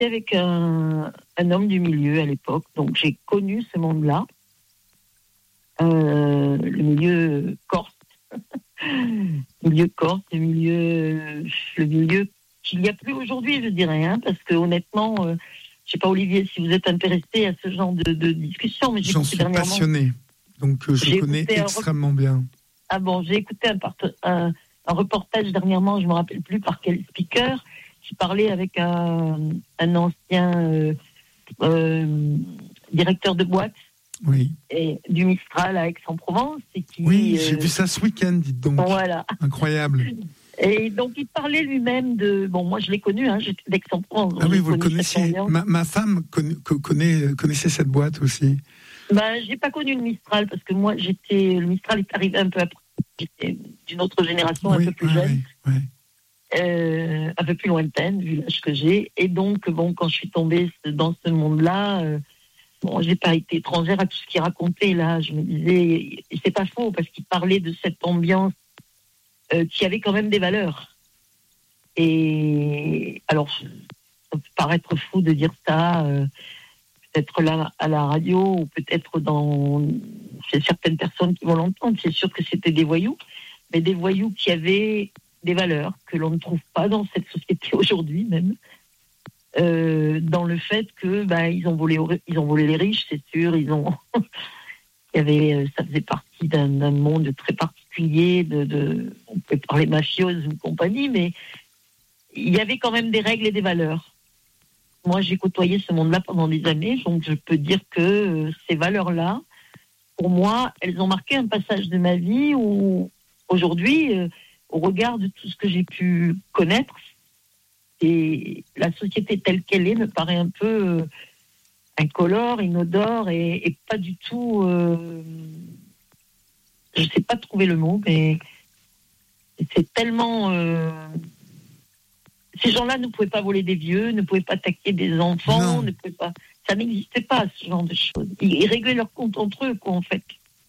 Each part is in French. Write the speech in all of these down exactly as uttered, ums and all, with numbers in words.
j'étais avec un, un homme du milieu à l'époque, donc j'ai connu ce monde-là, euh, le milieu corse, le milieu corse, le milieu, le milieu qu'il n'y a plus aujourd'hui, je dirais, hein, parce que honnêtement, euh, je sais pas Olivier si vous êtes intéressé à ce genre de, de discussion, mais j'ai j'en suis passionné, donc euh, je j'ai connais extrêmement un... bien. Ah bon, j'ai écouté un, part... un, un reportage dernièrement, je me rappelle plus par quel speaker. J'ai parlé avec un, un ancien euh, euh, directeur de boîte oui. et, du Mistral à Aix-en-Provence. Et qui, oui, euh, j'ai vu ça ce week-end, dites donc. Voilà. Incroyable. Et donc, il parlait lui-même de... Bon, moi, je l'ai connu, hein, j'étais d'Aix-en-Provence. Ah oui, vous le connaissiez. Ma, ma femme connaît, connaît, connaissait cette boîte aussi. Ben, j'ai pas connu le Mistral, parce que moi, j'étais... Le Mistral est arrivé un peu après. J'étais d'une autre génération, oui, un peu plus oui, jeune. Oui, oui. Euh, un peu plus lointaine, vu l'âge que j'ai. Et donc, bon, quand je suis tombée dans ce monde-là, euh, bon, j'ai pas été étrangère à tout ce qu'il racontait, là. Je me disais, et c'est pas faux, parce qu'il parlait de cette ambiance euh, qui avait quand même des valeurs. Et alors, ça peut paraître fou de dire ça, euh, peut-être là à la radio, ou peut-être dans chez certaines personnes qui vont l'entendre. C'est sûr que c'était des voyous, mais des voyous qui avaient des valeurs que l'on ne trouve pas dans cette société aujourd'hui même, euh, dans le fait que bah, ils ont volé, ils ont volé les riches, c'est sûr, ils ont, il y avait, ça faisait partie d'un, d'un monde très particulier, de, de, on peut parler mafieuse ou compagnie, mais il y avait quand même des règles et des valeurs. Moi, j'ai côtoyé ce monde-là pendant des années, donc je peux dire que euh, ces valeurs-là, pour moi, elles ont marqué un passage de ma vie où aujourd'hui, euh, au regard de tout ce que j'ai pu connaître, et la société telle qu'elle est me paraît un peu euh, incolore, inodore et, et pas du tout... Euh, je ne sais pas trouver le mot, mais c'est tellement... Euh, ces gens-là ne pouvaient pas voler des vieux, ne pouvaient pas attaquer des enfants, non. ne pouvaient pas... Ça n'existait pas, ce genre de choses. Ils, ils réglaient leur compte entre eux, quoi, en fait.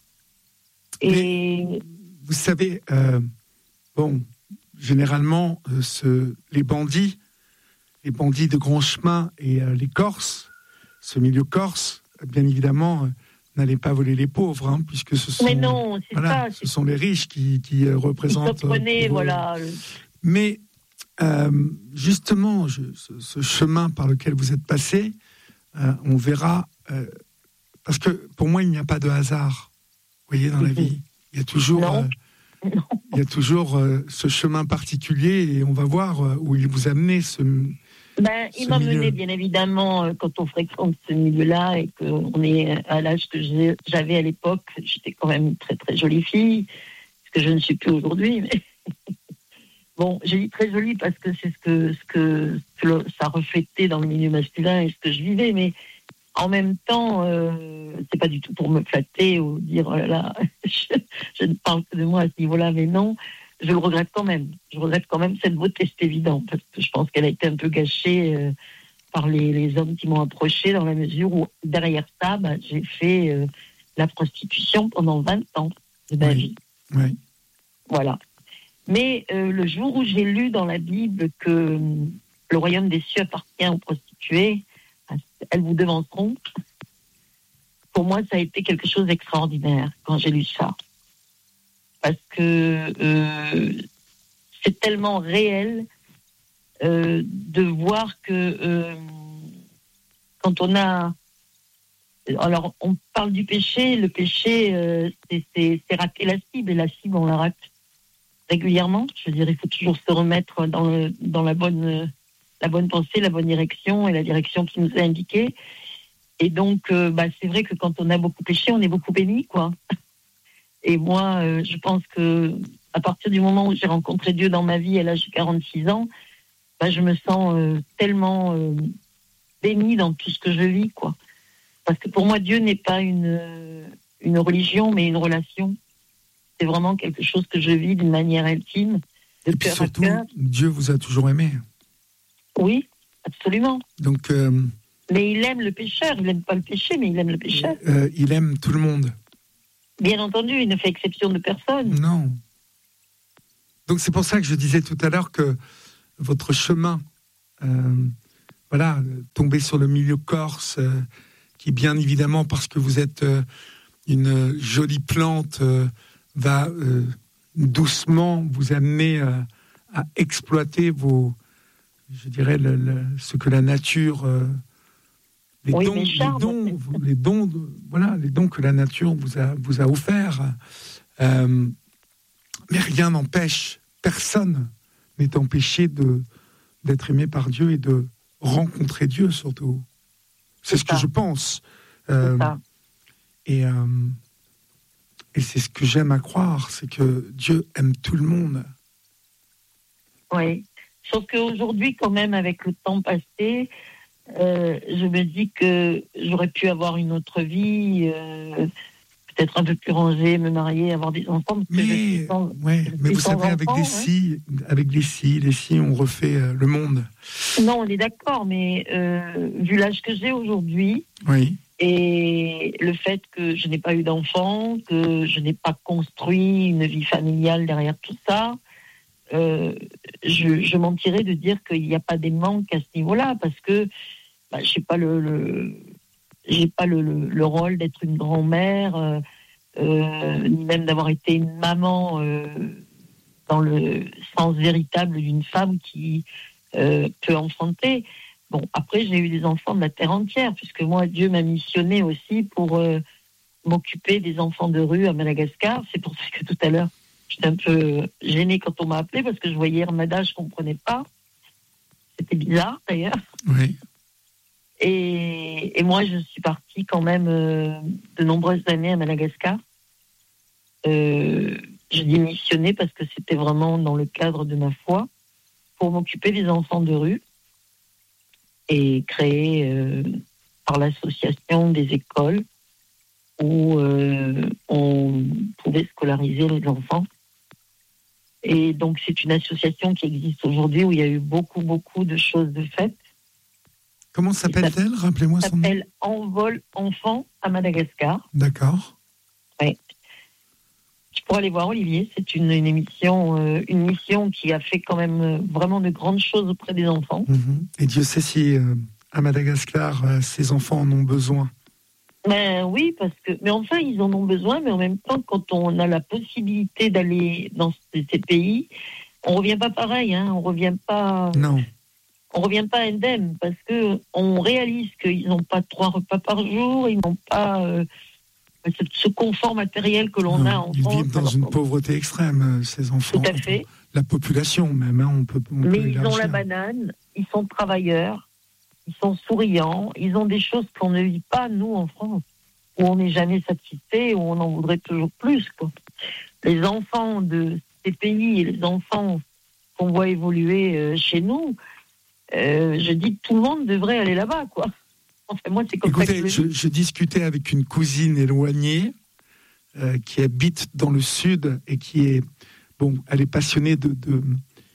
Et... Mais, vous savez... Euh... Bon, généralement, euh, ce, les bandits, les bandits de grand chemin et euh, les Corses, ce milieu corse, bien évidemment, euh, n'allaient pas voler les pauvres, hein, puisque ce sont, Mais non, c'est voilà, ça, ce c'est... sont les riches qui, qui euh, représentent. Ils comprenaient, pour, voilà. Euh, mais euh, justement, je, ce, ce chemin par lequel vous êtes passé, euh, on verra, euh, parce que pour moi, il n'y a pas de hasard, vous voyez, dans la vie. Il y a toujours... Non. Non. Il y a toujours euh, ce chemin particulier et on va voir euh, où il vous a mené ce, ben, il ce m'a milieu. mené, bien évidemment, euh, quand on fréquente ce milieu-là et qu'on est à l'âge que j'ai, j'avais à l'époque, j'étais quand même une très très jolie fille, ce que je ne suis plus aujourd'hui. Mais bon, j'ai dit très jolie parce que c'est ce que, ce que, ce que ça reflétait dans le milieu masculin et ce que je vivais, mais en même temps, euh, c'est pas du tout pour me flatter ou dire oh là là, je, je ne parle que de moi à ce niveau-là, mais non, je le regrette quand même. Je regrette quand même cette beauté, c'est évident, parce que je pense qu'elle a été un peu gâchée euh, par les, les hommes qui m'ont approchée, dans la mesure où derrière ça, bah, j'ai fait euh, la prostitution pendant vingt ans de ma oui. vie. Oui. Voilà. Mais euh, le jour où j'ai lu dans la Bible que euh, le royaume des cieux appartient aux prostituées, elles vous devanceront. Pour moi, ça a été quelque chose d'extraordinaire quand j'ai lu ça. Parce que euh, c'est tellement réel euh, de voir que euh, quand on a... Alors, on parle du péché. Le péché, euh, c'est, c'est, c'est rater la cible. Et la cible, on la rate régulièrement. Je veux dire, il faut toujours se remettre dans, le, dans la bonne... la bonne pensée, la bonne direction et la direction qui nous est indiquée. Et donc, euh, bah, c'est vrai que quand on a beaucoup péché, on est beaucoup béni, quoi. Et moi, euh, je pense que à partir du moment où j'ai rencontré Dieu dans ma vie à l'âge de quarante-six ans, bah, je me sens euh, tellement euh, bénie dans tout ce que je vis, quoi. Parce que pour moi, Dieu n'est pas une, une religion, mais une relation. C'est vraiment quelque chose que je vis d'une manière intime, de Et puis cœur surtout, à cœur. Dieu vous a toujours aimé. Oui, absolument. Donc, euh, mais il aime le pécheur. Il n'aime pas le péché, mais il aime le pécheur. Euh, il aime tout le monde. Bien entendu, il ne fait exception de personne. Non. Donc c'est pour ça que je disais tout à l'heure que votre chemin, euh, voilà, tomber sur le milieu corse, euh, qui bien évidemment, parce que vous êtes euh, une jolie plante, euh, va euh, doucement vous amener euh, à exploiter vos, je dirais, le, le, ce que la nature, euh, les, oui, dons, les dons, les dons, de, voilà, les dons que la nature vous a vous a offerts. Euh, mais rien n'empêche, personne n'est empêché de d'être aimé par Dieu et de rencontrer Dieu surtout. C'est, c'est ce ça. que je pense. Euh, c'est ça. Et euh, et c'est ce que j'aime à croire, c'est que Dieu aime tout le monde. Oui. Sauf qu'aujourd'hui, quand même, avec le temps passé, euh, je me dis que j'aurais pu avoir une autre vie, euh, peut-être un peu plus rangée, me marier, avoir des enfants. Mais, sans, ouais, mais vous savez, enfants, avec des si, ouais. avec les si, les si, on refait euh, le monde. Non, on est d'accord, mais euh, vu l'âge que j'ai aujourd'hui, oui. et le fait que je n'ai pas eu d'enfants, que je n'ai pas construit une vie familiale derrière tout ça, Euh, je, je mentirais de dire qu'il n'y a pas des manques à ce niveau-là, parce que bah, je n'ai pas le, le j'ai pas le, le, le rôle d'être une grand-mère, euh, euh, ni même d'avoir été une maman euh, dans le sens véritable d'une femme qui euh, peut enfanter. Bon, après j'ai eu des enfants de la terre entière, puisque moi Dieu m'a missionné aussi pour euh, m'occuper des enfants de rue à Madagascar. C'est pour ça que tout à l'heure j'étais un peu gênée quand on m'a appelée, parce que je voyais Hermada, je ne comprenais pas. C'était bizarre, d'ailleurs. Oui. Et, et moi, je suis partie quand même euh, de nombreuses années à Madagascar. Euh, je dis missionner parce que c'était vraiment dans le cadre de ma foi, pour m'occuper des enfants de rue et créer euh, par l'association des écoles où euh, on pouvait scolariser les enfants. Et donc, c'est une association qui existe aujourd'hui, où il y a eu beaucoup, beaucoup de choses de faites. Comment s'appelle-t-elle ? Rappelez-moi son nom. Ça s'appelle Envol Enfants à Madagascar. D'accord. Oui. Tu pourras aller voir, Olivier. C'est une, une émission, euh, une mission qui a fait quand même euh, vraiment de grandes choses auprès des enfants. Mmh. Et Dieu sait si euh, à Madagascar, euh, ces enfants en ont besoin. Ben oui, parce que, mais enfin, ils en ont besoin, mais en même temps, quand on a la possibilité d'aller dans ces, ces pays, on revient pas pareil, hein, on revient pas. Non. On revient pas indemne, parce que on réalise qu'ils n'ont pas trois repas par jour, ils n'ont pas euh, ce, ce confort matériel que l'on non, a en ils France. Ils vivent dans une pauvreté extrême, ces enfants. Tout à fait. La population même, hein, on peut. On mais peut ils ont la banane, ils sont travailleurs. Ils sont souriants, ils ont des choses qu'on ne vit pas, nous, en France, où on n'est jamais satisfait, où on en voudrait toujours plus, quoi. Les enfants de ces pays et les enfants qu'on voit évoluer euh, chez nous, euh, je dis que tout le monde devrait aller là-bas, quoi. Enfin, moi, c'est comme Écoutez, ça que je, je, je discutais avec une cousine éloignée euh, qui habite dans le sud et qui est, bon, elle est passionnée de, de,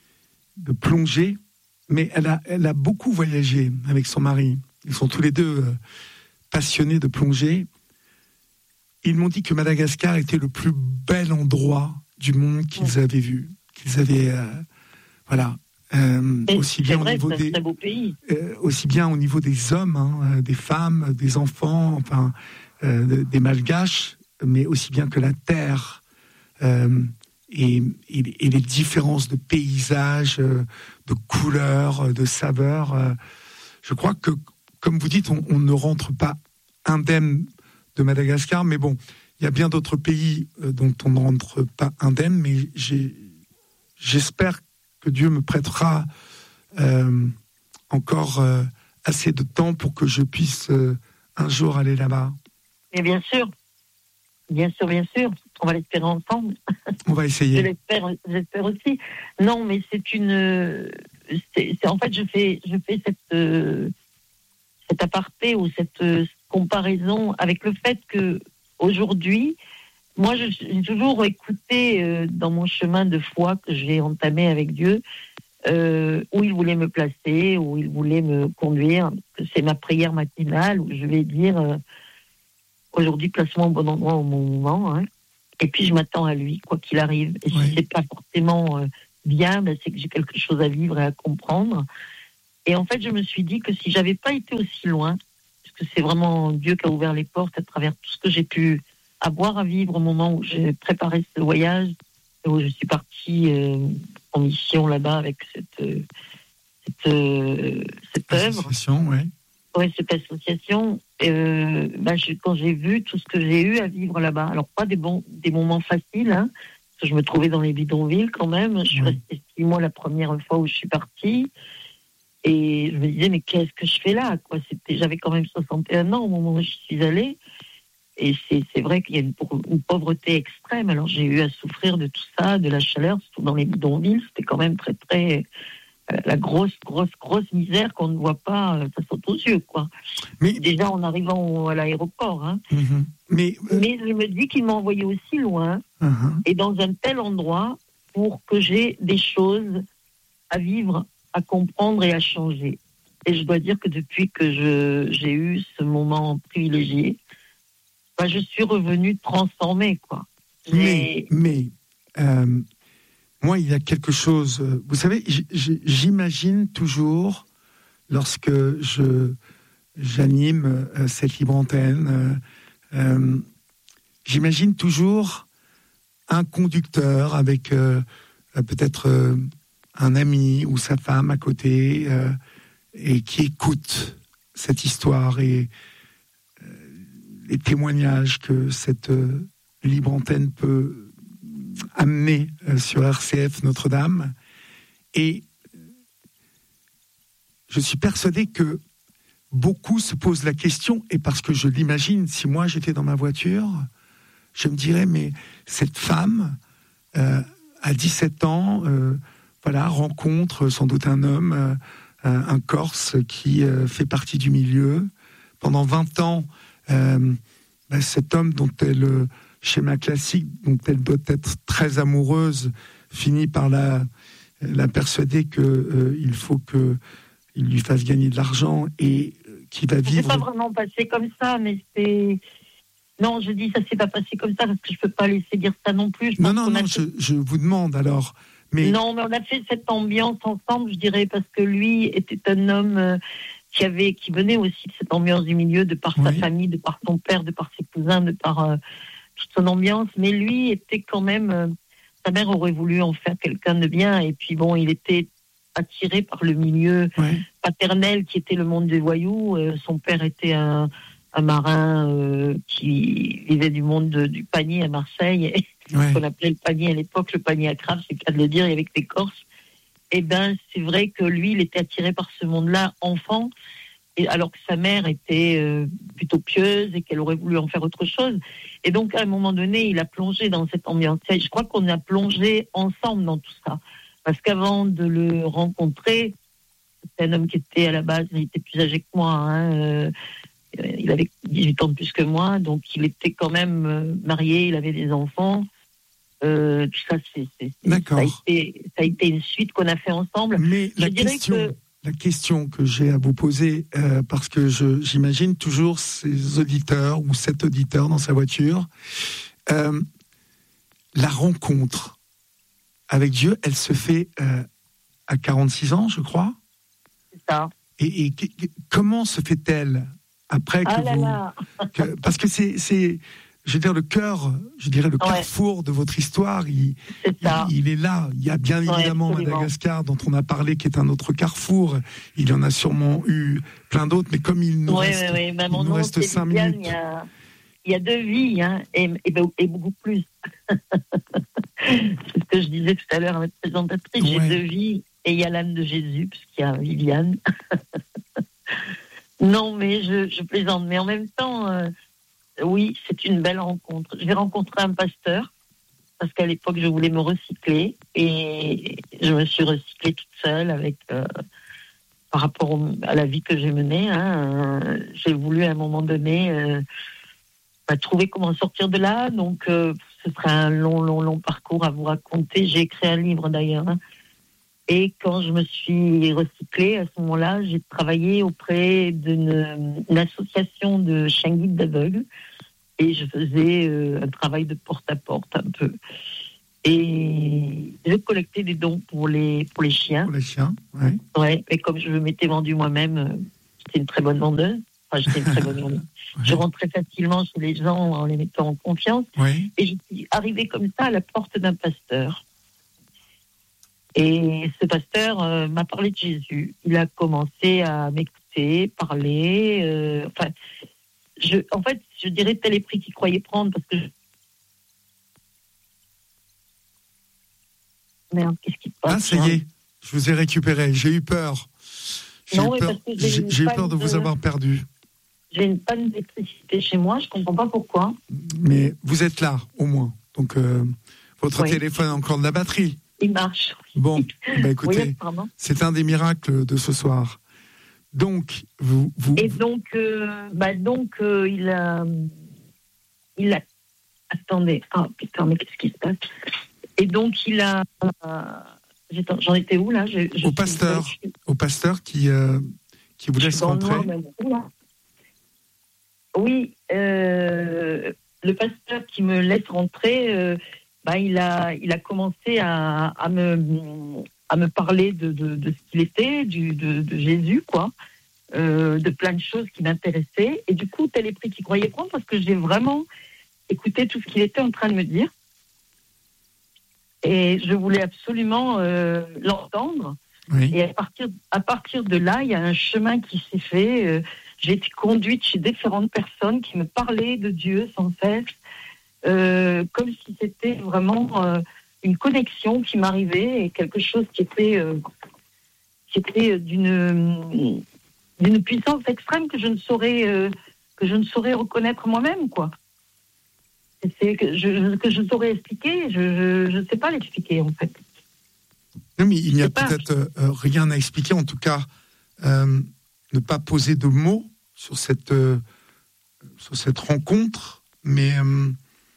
de plongée. Mais elle a, elle a beaucoup voyagé avec son mari. Ils sont tous les deux euh, passionnés de plongée. Ils m'ont dit que Madagascar était le plus bel endroit du monde qu'ils avaient vu. Qu'ils avaient, euh, voilà, euh, aussi bien vrai, au niveau c'est des, un très beau pays. Euh, aussi bien au niveau des hommes, hein, des femmes, des enfants, enfin, euh, des Malgaches, mais aussi bien que la terre. Euh, Et, et, et les différences de paysages, de couleurs, de saveurs. Je crois que, comme vous dites, on, on ne rentre pas indemne de Madagascar, mais bon, il y a bien d'autres pays dont on ne rentre pas indemne, mais j'ai, j'espère que Dieu me prêtera euh, encore euh, assez de temps pour que je puisse euh, un jour aller là-bas. Et bien sûr, bien sûr, bien sûr. On va l'espérer ensemble. On va essayer. Je l'espère, j'espère aussi. Non, mais c'est une. C'est, c'est en fait, je fais, je fais cette, euh, cet aparté ou cette euh, comparaison avec le fait que aujourd'hui, moi, je, j'ai toujours écouté euh, dans mon chemin de foi que j'ai entamé avec Dieu, euh, où il voulait me placer, où il voulait me conduire. C'est ma prière matinale où je vais dire euh, aujourd'hui, place-moi au bon endroit au bon moment. Hein. Et puis, je m'attends à lui, quoi qu'il arrive. Et oui. si c'est pas forcément euh, bien, ben, c'est que j'ai quelque chose à vivre et à comprendre. Et en fait, je me suis dit que si j'avais pas été aussi loin, parce que c'est vraiment Dieu qui a ouvert les portes à travers tout ce que j'ai pu avoir à vivre au moment où j'ai préparé ce voyage, où je suis partie euh, en mission là-bas avec cette, euh, cette, euh, cette œuvre. Association, ouais. Ouais, cette association, euh, bah, je, quand j'ai vu tout ce que j'ai eu à vivre là-bas, alors pas des, bons, des moments faciles, hein, parce que je me trouvais dans les bidonvilles quand même, je suis Oui. restée six mois la première fois où je suis partie, et je me disais, mais qu'est-ce que je fais là, quoi. C'était, j'avais quand même soixante et un ans au moment où je suis allée, et c'est, c'est vrai qu'il y a une, une pauvreté extrême, alors j'ai eu à souffrir de tout ça, de la chaleur, surtout dans les bidonvilles, c'était quand même très très... la grosse, grosse, grosse misère qu'on ne voit pas, ça saute aux yeux, quoi. Mais déjà en arrivant à l'aéroport, hein. Mm-hmm. Mais, euh... Mais je me dis qu'il m'a envoyé aussi loin, uh-huh. et dans un tel endroit pour que j'ai des choses à vivre, à comprendre et à changer. Et je dois dire que depuis que je, j'ai eu ce moment privilégié, bah, je suis revenue transformée, quoi. Mais, mais, euh... moi, il y a quelque chose... Vous savez, j'imagine toujours, lorsque je, j'anime cette libre antenne, euh, j'imagine toujours un conducteur avec euh, peut-être euh, un ami ou sa femme à côté euh, et qui écoute cette histoire et euh, les témoignages que cette euh, libre antenne peut amené sur R C F Notre-Dame, et je suis persuadé que beaucoup se posent la question, et parce que je l'imagine, si moi j'étais dans ma voiture, je me dirais, mais cette femme, euh, à dix-sept ans, euh, voilà, rencontre sans doute un homme, euh, un Corse qui euh, fait partie du milieu. Pendant vingt ans, euh, bah, cet homme dont elle... Euh, schéma classique dont elle doit être très amoureuse, finit par la, la persuader qu'il euh, faut qu'il lui fasse gagner de l'argent et euh, qu'il va vivre... Ça s'est pas vraiment passé comme ça, mais c'est... Non, je dis ça s'est pas passé comme ça parce que je peux pas laisser dire ça non plus. Je non, non, non, fait... je, je vous demande alors. Mais... Non, mais on a fait cette ambiance ensemble, je dirais, parce que lui était un homme... Euh, qui avait, qui venait aussi de cette ambiance du milieu, de par oui. sa famille, de par son père, de par ses cousins, de par... Euh, toute son ambiance, mais lui était quand même, euh, sa mère aurait voulu en faire quelqu'un de bien, et puis bon, il était attiré par le milieu ouais. paternel qui était le monde des voyous. Euh, son père était un, un marin euh, qui vivait du monde de, du panier à Marseille, et ouais. qu'on appelait le panier à l'époque, le panier à crabe, c'est le cas de le dire, et avec des Corses. Et ben, c'est vrai que lui, il était attiré par ce monde-là, enfant, et alors que sa mère était euh, plutôt pieuse et qu'elle aurait voulu en faire autre chose. Et donc, à un moment donné, il a plongé dans cette ambiance. Et je crois qu'on a plongé ensemble dans tout ça. Parce qu'avant de le rencontrer, c'était un homme qui était à la base, il était plus âgé que moi. Hein, euh, il avait dix-huit ans de plus que moi. Donc, il était quand même euh, marié, il avait des enfants. Euh, tout ça, c'est, c'est, D'accord. Ça, a été, ça a été une suite qu'on a fait ensemble. Mais je la dirais question... que La question que j'ai à vous poser, euh, parce que je, j'imagine toujours ces auditeurs ou cet auditeur dans sa voiture, euh, la rencontre avec Dieu, elle se fait euh, à quarante-six ans, je crois. C'est ça. Et, et, et comment se fait-elle après que ah là vous... là. que, parce que c'est... c'est je veux dire, le cœur, je dirais le ouais. carrefour de votre histoire, il, il, il est là. Il y a bien évidemment ouais, Madagascar, dont on a parlé, qui est un autre carrefour. Il y en a sûrement eu plein d'autres, mais comme il nous ouais, reste, ouais, ouais. Ben, il nous reste cinq Viviane, minutes. Il y, a, il y a deux vies, hein, et, et, et beaucoup plus. C'est ce que je disais tout à l'heure à votre présentatrice. Ouais. J'ai deux vies, et il y a l'âme de Jésus, puisqu'il y a Viviane. Non, mais je, je plaisante. Mais en même temps... Euh, oui, c'est une belle rencontre. J'ai rencontré un pasteur parce qu'à l'époque, je voulais me recycler et je me suis recyclée toute seule avec, euh, par rapport au, à la vie que j'ai menée. Hein, euh, j'ai voulu à un moment donné euh, bah, trouver comment sortir de là. Donc, euh, ce sera un long, long, long parcours à vous raconter. J'ai écrit un livre d'ailleurs. Hein, et quand je me suis recyclée, à ce moment-là, j'ai travaillé auprès d'une une association de chiens guides d'aveugles. Et je faisais euh, un travail de porte-à-porte un peu. Et je collectais des dons pour les, pour les chiens. Pour les chiens, oui. Ouais, et comme je m'étais vendue moi-même, euh, j'étais une très bonne vendeuse. Enfin, j'étais une très bonne vendeuse. Ouais. Je rentrais facilement chez les gens en les mettant en confiance. Oui. Et je suis arrivée comme ça à la porte d'un pasteur. Et ce pasteur euh, m'a parlé de Jésus. Il a commencé à m'écouter, parler. Euh, enfin, je, en fait, je dirais tel est prix qu'il croyait prendre parce que. Je... Merde, qu'est-ce qui se passe? Ah, ça y est, je vous ai récupéré. J'ai eu peur. J'ai non, eu peur, parce que j'ai, j'ai, j'ai eu peur de vous avoir perdu. J'ai une panne d'électricité chez moi, je ne comprends pas pourquoi. Mais vous êtes là, au moins. Donc, euh, votre oui. téléphone a encore de la batterie. Il marche. Bon, bah écoutez, oui, c'est un des miracles de ce soir. Donc, vous... vous Et donc, euh, bah donc euh, il a... Il a... Attendez. Ah, oh, putain, mais qu'est-ce qui se passe? Et donc, il a... Euh, j'en étais où, là? je, je Au pasteur. Suis... Au pasteur qui, euh, qui vous laisse rentrer. Noir, oui, euh, le pasteur qui me laisse rentrer... Euh, bah, il a, il a commencé à, à, me, à me parler de, de, de ce qu'il était, du, de, de Jésus, quoi, euh, de plein de choses qui m'intéressaient. Et du coup, tel est prix qu'il croyait prendre parce que j'ai vraiment écouté tout ce qu'il était en train de me dire. Et je voulais absolument euh, l'entendre. Oui. Et à partir, à partir de là, il y a un chemin qui s'est fait. Euh, j'ai été conduite chez différentes personnes qui me parlaient de Dieu sans cesse. Euh, comme si c'était vraiment euh, une connexion qui m'arrivait et quelque chose qui était, euh, qui était d'une, d'une puissance extrême que je ne saurais, euh, que je ne saurais reconnaître moi-même, quoi. C'est que je, que je saurais expliquer, je ne sais pas l'expliquer, en fait. Non, mais il n'y a peut-être euh, rien à expliquer, en tout cas, euh, ne pas poser de mots sur cette, euh, sur cette rencontre, mais... Euh,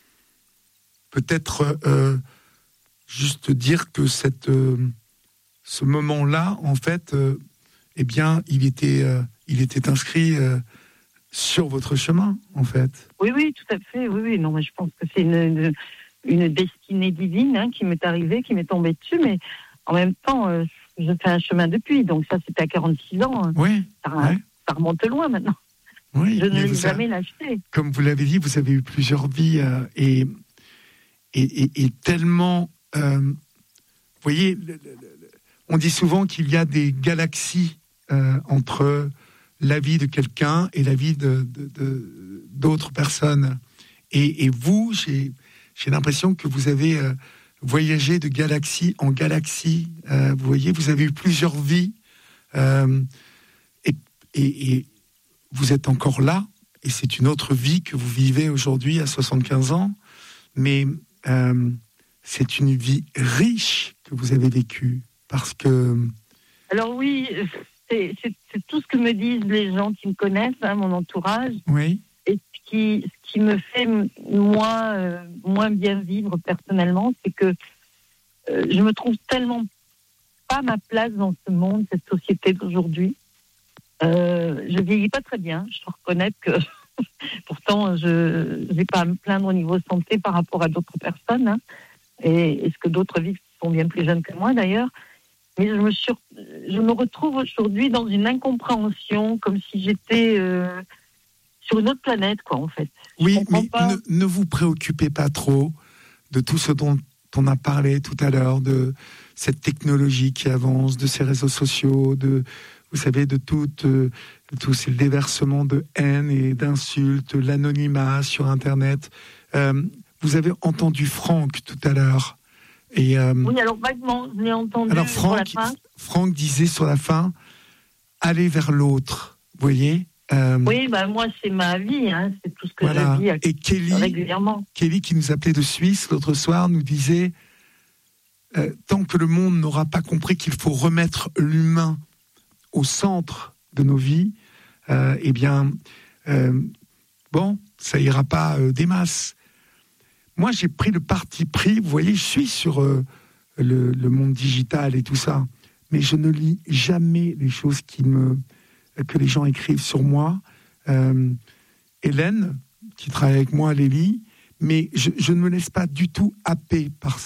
Peut-être euh, juste dire que cette, euh, ce moment-là, en fait, euh, eh bien, il était, euh, il était inscrit euh, sur votre chemin, en fait. Oui, oui, tout à fait. Oui, oui. Non, mais je pense que c'est une, une, une destinée divine hein, qui m'est arrivée, qui m'est tombée dessus, mais en même temps, euh, je fais un chemin depuis. Donc ça, c'était à quarante-six ans. Hein. Oui. Ça, ouais. ça remonte loin maintenant. Oui. Je ne l'ai jamais lâché. Comme vous l'avez dit, vous avez eu plusieurs vies euh, et Et, et, et tellement, euh, vous voyez, le, le, le, on dit souvent qu'il y a des galaxies euh, entre la vie de quelqu'un et la vie de, de, de, d'autres personnes. Et, et vous, j'ai, j'ai l'impression que vous avez euh, voyagé de galaxie en galaxie. Euh, vous voyez, vous avez eu plusieurs vies. Euh, et, et, et vous êtes encore là. Et c'est une autre vie que vous vivez aujourd'hui à soixante-quinze ans. Mais... Euh, c'est une vie riche que vous avez vécue parce que... Alors oui, c'est, c'est, c'est tout ce que me disent les gens qui me connaissent, hein, mon entourage. Oui. Et ce qui, ce qui me fait moi euh, moins bien vivre personnellement, c'est que euh, je me trouve tellement pas ma place dans ce monde, cette société d'aujourd'hui. Euh, je vieillis pas très bien, je dois reconnaître que... Pourtant, je n'ai pas à me plaindre au niveau santé par rapport à d'autres personnes. Hein. Et est-ce que d'autres vivent qui sont bien plus jeunes que moi, d'ailleurs. Mais je me, sur... je me retrouve aujourd'hui dans une incompréhension, comme si j'étais euh, sur une autre planète, quoi, en fait. Oui, mais pas... ne, ne vous préoccupez pas trop de tout ce dont on a parlé tout à l'heure, de cette technologie qui avance, de ces réseaux sociaux, de... Vous savez, de tout, euh, tout c'est le déversement de haine et d'insultes, l'anonymat sur Internet. Euh, vous avez entendu Franck tout à l'heure. Et, euh, oui, alors vaguement, je l'ai entendu. Alors Franck, sur la fin. Franck disait sur la fin, allez vers l'autre, vous voyez euh, Oui, bah, moi c'est ma vie, hein, c'est tout ce que voilà. je dis et Kelly, régulièrement. Kelly, qui nous appelait de Suisse l'autre soir, nous disait, euh, tant que le monde n'aura pas compris qu'il faut remettre l'humain au centre de nos vies, euh, eh bien, euh, bon, ça ira pas euh, des masses. Moi, j'ai pris le parti pris, vous voyez, je suis sur euh, le, le monde digital et tout ça, mais je ne lis jamais les choses qui me, que les gens écrivent sur moi. Euh, Hélène, qui travaille avec moi, les lit, mais je, je ne me laisse pas du tout happer par ça.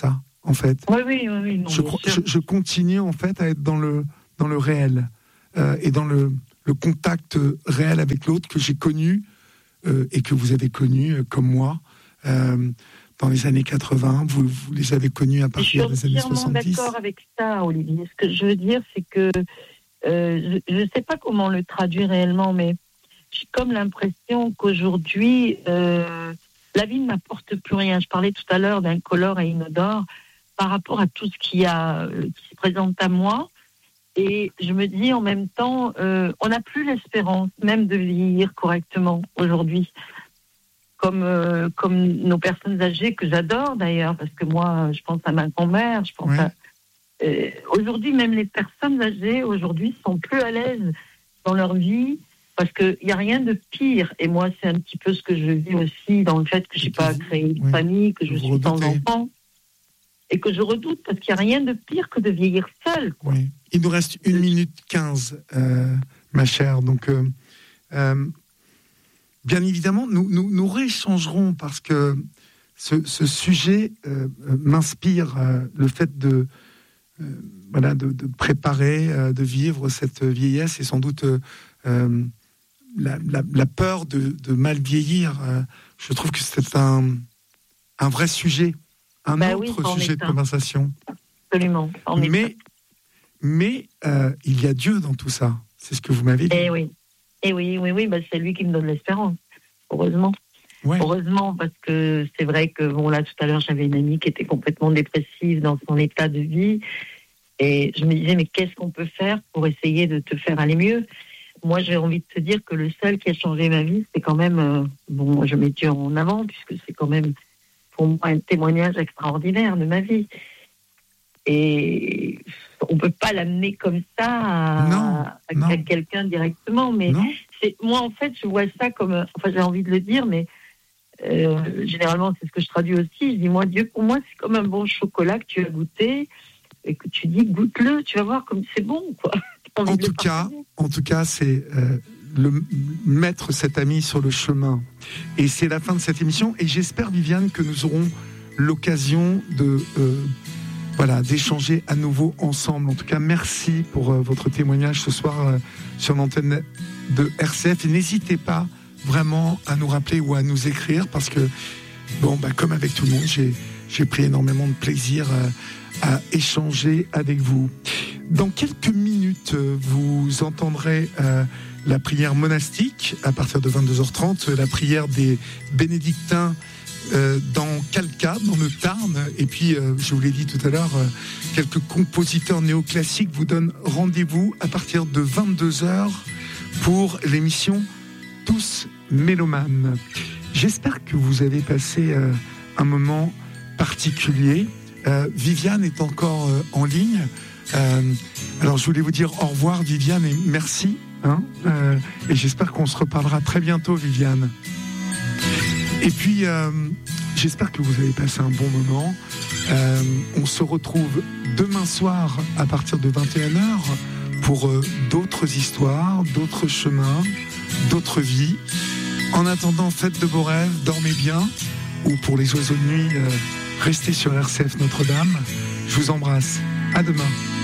en fait. Oui, oui, oui. oui non, je, je, je continue, en fait, à être dans le, dans le réel euh, et dans le, le contact réel avec l'autre que j'ai connu euh, et que vous avez connu, euh, comme moi, euh, dans les années quatre-vingts. Vous, vous les avez connus à partir des années soixante-dix. Je suis d'accord avec ça, Olivier. Ce que je veux dire, c'est que euh, je ne sais pas comment le traduire réellement, mais j'ai comme l'impression qu'aujourd'hui, euh, la vie ne m'apporte plus rien. Je parlais tout à l'heure d'incolore et inodore par rapport à tout ce qui, a, qui se présente à moi. Et je me dis en même temps, euh, on n'a plus l'espérance même de vieillir correctement aujourd'hui. Comme, euh, comme nos personnes âgées, que j'adore d'ailleurs, parce que moi, je pense à ma grand-mère, je pense oui. à... Euh, aujourd'hui, même les personnes âgées, aujourd'hui, sont plus à l'aise dans leur vie, parce qu'il n'y a rien de pire. Et moi, c'est un petit peu ce que je vis aussi, dans le fait que je n'ai pas créé une oui. famille, que je vous suis redoutez. sans enfant, et que je redoute, parce qu'il n'y a rien de pire que de vieillir seul. Quoi. Oui. Il nous reste une minute quinze, euh, ma chère, donc... Euh, euh, Bien évidemment, nous, nous, nous rééchangerons parce que ce, ce sujet euh, m'inspire euh, le fait de, euh, voilà, de, de préparer, euh, de vivre cette vieillesse et sans doute euh, la, la, la peur de, de mal vieillir. Euh, je trouve que c'est un, un vrai sujet, un bah autre oui, sujet de un. conversation. Absolument. Mais, mais euh, il y a Dieu dans tout ça. C'est ce que vous m'avez dit. Eh oui. Et oui, oui, oui, bah c'est lui qui me donne l'espérance, heureusement. Ouais. Heureusement, parce que c'est vrai que, bon, là, tout à l'heure, j'avais une amie qui était complètement dépressive dans son état de vie. Et je me disais, mais qu'est-ce qu'on peut faire pour essayer de te faire aller mieux ? Moi, j'ai envie de te dire que le seul qui a changé ma vie, c'est quand même, euh, bon, moi, je mets Dieu en avant, puisque c'est quand même, pour moi, un témoignage extraordinaire de ma vie. Et on ne peut pas l'amener comme ça à, non, à, non. à quelqu'un directement. Mais c'est, moi, en fait, je vois ça comme... Enfin, j'ai envie de le dire, mais euh, généralement, c'est ce que je traduis aussi. Je dis, moi, Dieu, pour moi, c'est comme un bon chocolat que tu as goûté et que tu dis, goûte-le, tu vas voir comme c'est bon, quoi. En tout, cas, en tout cas, c'est euh, le, mettre cet ami sur le chemin. Et c'est la fin de cette émission. Et j'espère, Viviane, que nous aurons l'occasion de... Euh, Voilà, d'échanger à nouveau ensemble. En tout cas, merci pour euh, votre témoignage ce soir euh, sur l'antenne de R C F. Et n'hésitez pas vraiment à nous rappeler ou à nous écrire parce que, bon, bah, comme avec tout le monde, j'ai, j'ai pris énormément de plaisir euh, à échanger avec vous. Dans quelques minutes, euh, vous entendrez euh, la prière monastique à partir de vingt-deux heures trente, la prière des bénédictins Euh, dans Calca, dans le Tarn. Et puis, euh, je vous l'ai dit tout à l'heure, euh, quelques compositeurs néoclassiques vous donnent rendez-vous à partir de vingt-deux heures pour l'émission Tous Mélomanes. J'espère que vous avez passé euh, un moment particulier. Euh, Viviane est encore euh, en ligne. Euh, alors, je voulais vous dire au revoir, Viviane, et merci. Hein, euh, et j'espère qu'on se reparlera très bientôt, Viviane. Et puis, euh, j'espère que vous avez passé un bon moment. Euh, on se retrouve demain soir à partir de vingt et une heures pour euh, d'autres histoires, d'autres chemins, d'autres vies. En attendant, faites de beaux rêves, dormez bien. Ou pour les oiseaux de nuit, euh, restez sur R C F Notre-Dame. Je vous embrasse. À demain.